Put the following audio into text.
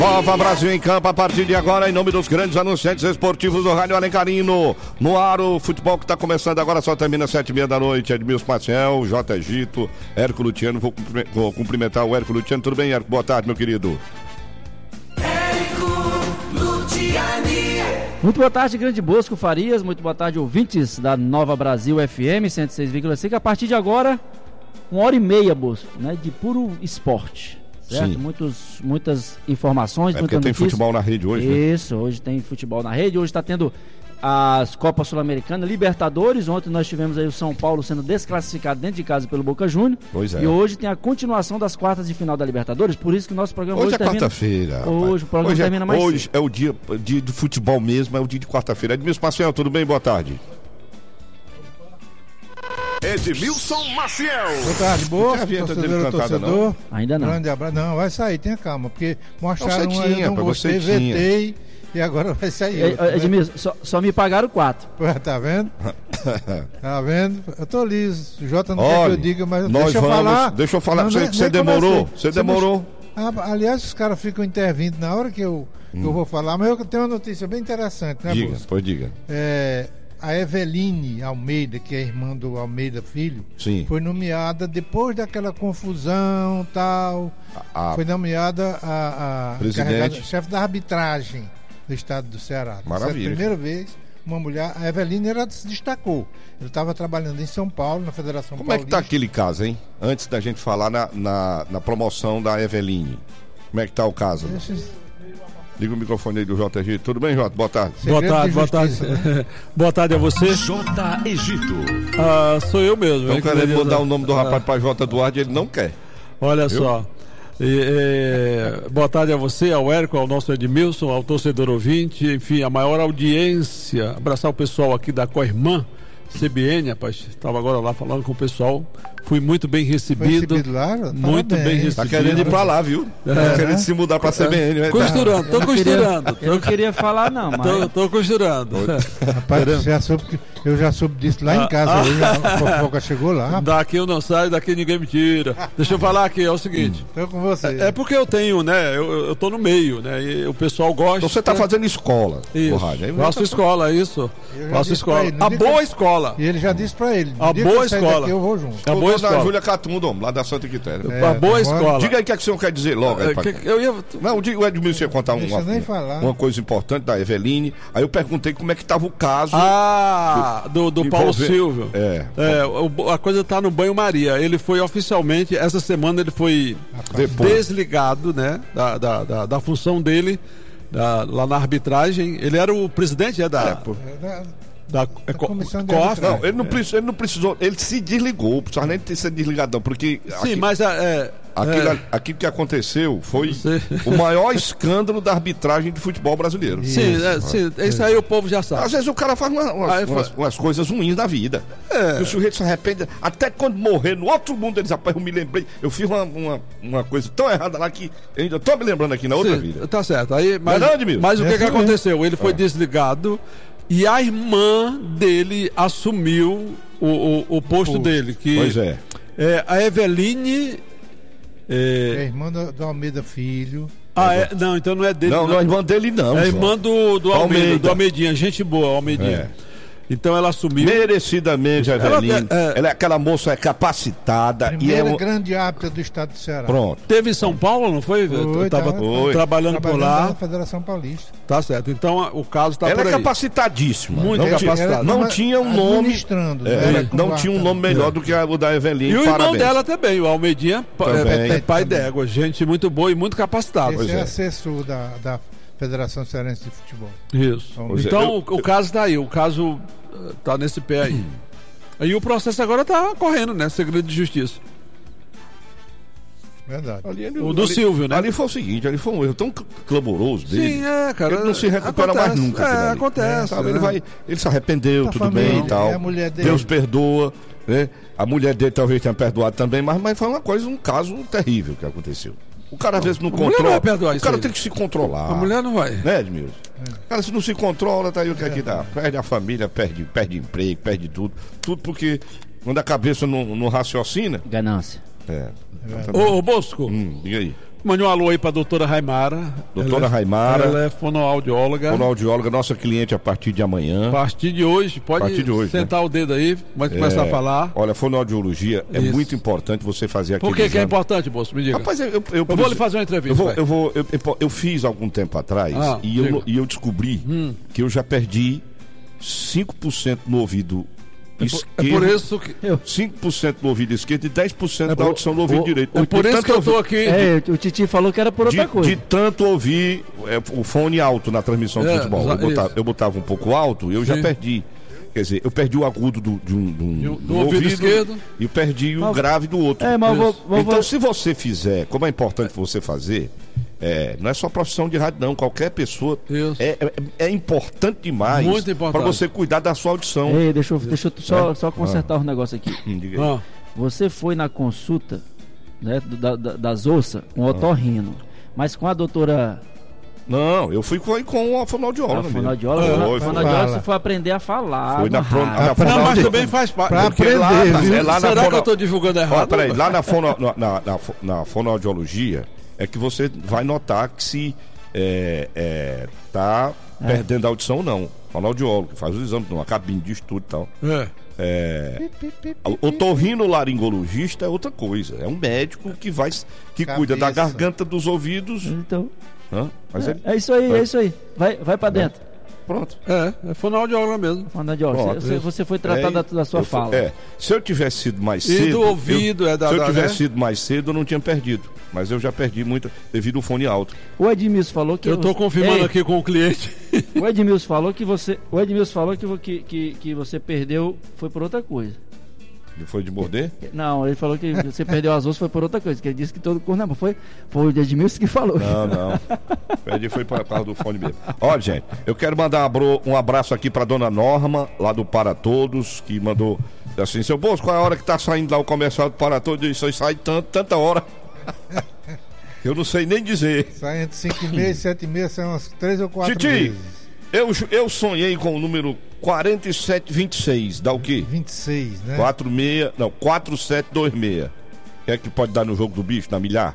Nova Brasil em campo a partir de agora, em nome dos grandes anunciantes esportivos do Rádio Alencarino. No ar, o futebol que está começando agora, só termina às 7h30 da noite. Edmilson Maciel, J. Egito, Hércules Luciano. Vou cumprimentar o Hércules Luciano. Tudo bem, Hércules? Boa tarde, meu querido. Muito boa tarde, Grande Bosco Farias. Muito boa tarde, ouvintes da Nova Brasil FM 106,5. A partir de agora, 1h30, Bosco, né, de puro esporte. Certo? Muitas informações, muita porque notícia. Tem futebol na rede hoje, né? Isso, hoje tem futebol na rede. Hoje está tendo as Copas Sul-Americanas, Libertadores. Ontem nós tivemos aí o São Paulo sendo desclassificado dentro de casa pelo Boca Juniors. Pois é. E hoje tem a continuação das quartas de final da Libertadores. Por isso que nosso programa hoje é termina... quarta-feira. Hoje o programa termina mais Hoje cedo. é o dia de futebol mesmo, é o dia de quarta-feira. Edmilson Maciel, tudo bem? Boa tarde. Edmilson Maciel. Boa tarde, boa. Torcedor. Não? Ainda não. Grande abraço. Não, vai sair, tenha calma, porque mostraram você uma, eu tinha, não gostei, vetei e agora vai sair outra, né? Edmilson, só me pagaram 4. Tá vendo? Tá vendo? Eu tô liso. O Jota não Olha, quer que eu diga, mas nós deixa eu falar. Deixa eu falar Não, pra você que você demorou. Você demorou. Aliás, os caras ficam intervindo na hora que eu vou falar, mas eu tenho uma notícia bem interessante, né, Diga, Bolsa? pois diga. A Eveline Almeida, que é irmã do Almeida Filho, Sim. foi nomeada, depois daquela confusão tal, foi nomeada a chefe da arbitragem do estado do Ceará. Maravilha. Essa é a primeira vez uma mulher, a Eveline, ela se destacou. Ela estava trabalhando em São Paulo, na Federação Como é que tá Paulista. aquele caso, hein? Antes da gente falar na promoção da Eveline. Como é que tá o caso? Liga o microfone aí do J. Egito. Tudo bem, Jota? Boa tarde. Boa tarde. Né? Boa tarde a você. J. Egito. Sou eu mesmo. Estão querendo mudar o nome do rapaz para J. Eduardo e ele não quer. Olha só. Boa tarde a você, ao Hércules, ao nosso Edmilson, ao torcedor ouvinte, enfim, a maior audiência. Abraçar o pessoal aqui da Coirmã CBN, rapaz. Estava agora lá falando com o pessoal. Fui muito bem recebido. Lá? Muito bem recebido. Tá querendo ir pra lá, viu? Tá querendo se mudar pra CBN. Né? Costurando, tô costurando. Eu não queria falar, não, mas... Tô costurando. Rapaz, eu já soube disso lá em casa. A fofoca chegou lá. Daqui eu não saio, daqui ninguém me tira. Deixa eu falar aqui, é o seguinte. Tô com você. É porque eu tenho, né? Eu tô no meio, né? E o pessoal gosta. Então você tá fazendo escola. Isso. Faço escola, isso. Faço escola. A boa escola. E ele já disse pra ele. A boa escola. Eu vou junto. A boa da escola. Júlia Catunda, lá da Santa Quitéria. A boa escola. Diga aí o que é que o senhor quer dizer logo. Aí, Não, o Edmilson ia contar uma coisa importante da Eveline. Aí eu perguntei como é que estava o caso. Do Paulo Silvio. A coisa tá no banho-maria. Ele foi oficialmente, essa semana ele foi desligado, né? Da função dele lá na arbitragem. Ele era o presidente da comissão de COAF. Não, ele não precisou, ele se desligou, não precisava nem ter sido desligado, não, porque. Sim, mas aquilo que aconteceu foi o maior escândalo da arbitragem de futebol brasileiro. Sim, isso aí o povo já sabe. Às vezes o cara faz umas coisas ruins na vida. E o sujeito se arrepende. Até quando morrer no outro mundo, ele diz: rapaz, eu me lembrei. Eu fiz uma coisa tão errada lá que eu ainda tô me lembrando aqui na outra vida. Tá certo. Aí, mas o que aconteceu? Ele foi desligado. E a irmã dele assumiu o posto dele. Pois é. A Eveline. É a irmã do Almeida Filho. Não, então não é dele. Não, a irmã dele não. É a irmã do Almeida, do Almeidinha. Gente boa, Almeidinha. Então ela assumiu. Merecidamente, a Eveline. Ela é aquela moça capacitada. Primeira grande árbitra do estado do Ceará. Pronto. Teve em São Paulo, não foi? Tava trabalhando por lá. Na Federação Paulista. Tá certo. Então o caso tá por aí. Ela é capacitadíssima. Muito capacitada. Não tinha um nome. Não tinha um nome melhor do que o da Eveline. E o irmão dela também, o Almeidinha, pai d'égua. Gente muito boa e muito capacitada. Esse é assessor da Federação Cearense de Futebol. Isso. Então o caso tá aí. O caso tá nesse pé aí. Aí o processo agora tá correndo, né? Segredo de justiça. Verdade. O do Silvio, né? Ali foi o seguinte, ali foi um erro tão clamoroso dele. Sim, cara. Ele não se recupera mais nunca. Acontece. Sabe, ele se arrependeu, tudo bem e tal. Deus perdoa, né? A mulher dele talvez tenha perdoado também, mas foi um caso terrível que aconteceu. O cara às vezes não controla. O cara tem que se controlar. A mulher não vai. Né, Edmilson? O cara, se não se controla, tá aí o que é que dá. Perde a família, perde emprego, perde tudo. Tudo porque quando a cabeça não raciocina. Ganância. Ô Bosco, diga aí. Mande um alô aí pra doutora Raimara. Raimara. Ela é fonoaudióloga. Fonoaudióloga, nossa cliente a partir de amanhã. A partir de hoje, pode sentar, né? O dedo aí, pode começar a falar. Olha, fonoaudiologia é muito importante você fazer aqui. Por que é importante, moço? Me diga. Rapaz, eu vou lhe fazer uma entrevista. Eu fiz algum tempo atrás e eu descobri que eu já perdi 5% no ouvido esquerdo. É por isso que 5% no ouvido esquerdo e 10% da audição no ouvido direito. É por isso que eu tô aqui. O Titi falou que era por outra coisa. De tanto ouvir o fone alto na transmissão de futebol. Eu botava um pouco alto e eu já perdi. Quer dizer, eu perdi o agudo de um ouvido esquerdo e perdi o grave do outro. Então, se você fizer, como é importante você fazer, não é só profissão de rádio, não. Qualquer pessoa é importante demais para você cuidar da sua audição. Ei, deixa eu só consertar um negócio aqui. Você foi na consulta, né, das ossas com otorrino, mas com a doutora... Não, eu fui com a fonoaudióloga. Você foi aprender a falar. Foi na mas também faz parte. Pra aprender, Será que eu tô divulgando errado? Peraí, lá na fonoaudiologia é que você vai notar que se tá perdendo a audição ou não. Fonoaudiólogo, que faz os exames numa cabine de estudo e tal. O otorrinolaringologista é outra coisa. É um médico que cuida da garganta, dos ouvidos. Então... Mas é isso aí. Vai pra dentro. Pronto. É fonoaudióloga mesmo. Você foi tratado da sua fala. Se eu tivesse sido mais cedo. E do ouvido se eu tivesse sido mais cedo, eu não tinha perdido. Mas eu já perdi muito devido ao fone alto. O Edmilson falou que. Eu tô confirmando aqui com o cliente. O Edmilson falou que você. Que você perdeu foi por outra coisa. Foi de morder? Não, ele falou que você perdeu as ossas foi por outra coisa, que ele disse que todo corno não, foi o Edmilson que falou. Não. Perdi foi por causa do fone mesmo. Olha, gente, eu quero mandar um abraço aqui pra dona Norma, lá do Para Todos, que mandou assim, seu Bosco, qual é a hora que tá saindo lá o comercial do Para Todos? Isso aí sai tanta hora. Eu não sei nem dizer. Sai entre 5h30 e 7h30, são umas 3 ou 4 Titi, vezes. Eu sonhei com o número 4726, dá o quê? 26, né? 4726. O que é que pode dar no jogo do bicho, na milhar?